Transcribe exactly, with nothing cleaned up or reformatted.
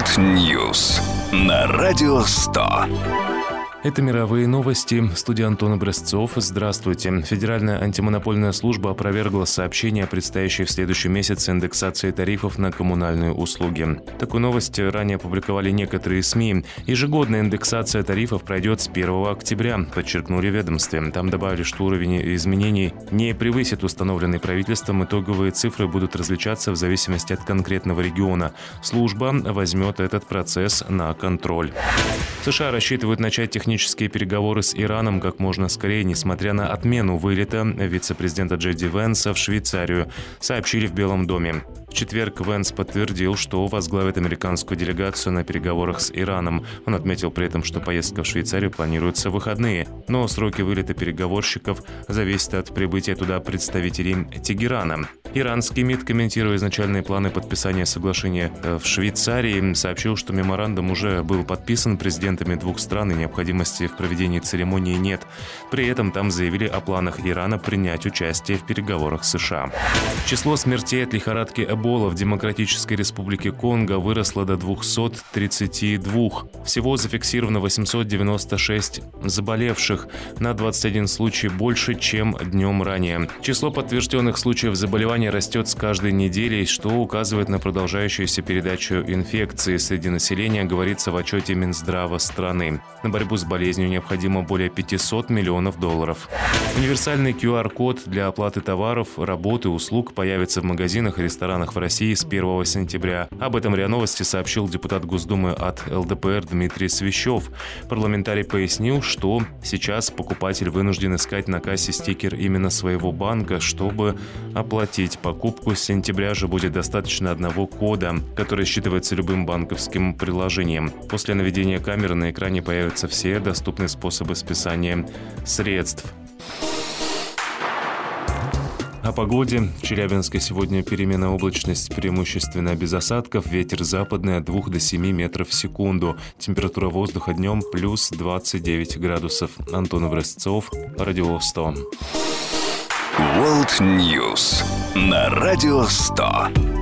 World News на Радио сто. Это мировые новости. В студии Антон Образцов. Здравствуйте. Федеральная антимонопольная служба опровергла сообщение о предстоящей в следующем месяце индексации тарифов на коммунальные услуги. Такую новость ранее опубликовали некоторые СМИ. Ежегодная индексация тарифов пройдет с первого октября, подчеркнули в ведомстве. Там добавили, что уровень изменений не превысит установленный правительством. Итоговые цифры будут различаться в зависимости от конкретного региона. Служба возьмет этот процесс на контроль. США рассчитывают начать технические переговоры с Ираном как можно скорее, несмотря на отмену вылета вице-президента Джей Ди Венса в Швейцарию, сообщили в Белом доме. В четверг Венс подтвердил, что возглавит американскую делегацию на переговорах с Ираном. Он отметил при этом, что поездка в Швейцарию планируется в выходные, но сроки вылета переговорщиков зависят от прибытия туда представителей Тегерана. Иранский МИД, комментируя изначальные планы подписания соглашения в Швейцарии, сообщил, что меморандум уже был подписан президентами двух стран и необходимости в проведении церемонии нет. При этом там заявили о планах Ирана принять участие в переговорах с США. Число смертей от лихорадки Эбола в Демократической Республике Конго выросло до двухсот тридцати двух. Всего зафиксировано восемьсот девяносто шесть заболевших, на двадцать один случай больше, чем днем ранее. Число подтвержденных случаев заболевания растет с каждой неделей, что указывает на продолжающуюся передачу инфекции среди населения, говорится в отчете Минздрава страны. На борьбу с болезнью необходимо более пятисот миллионов долларов. Универсальный ку ар код для оплаты товаров, работ и услуг появится в магазинах и ресторанах в России с первого сентября. Об этом РИА Новости сообщил депутат Госдумы от эл дэ пэ эр Дмитрий Свищев. Парламентарий пояснил, что сейчас покупатель вынужден искать на кассе стикер именно своего банка, чтобы оплатить покупку. С сентября же будет достаточно одного кода, который считывается любым банковским приложением. После наведения камеры на экране появятся все доступные способы списания средств. О погоде. В Челябинске сегодня переменная облачность, преимущественно без осадков, ветер западный от двух до семи метров в секунду. Температура воздуха днем плюс двадцать девять градусов. Антон Образцов, Радио сто. World News на Радио сто.